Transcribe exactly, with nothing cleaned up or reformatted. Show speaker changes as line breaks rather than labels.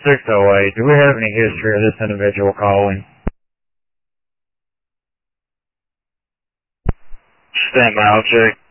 six oh eight, do we have any history of this individual calling? Stand by, I'll check.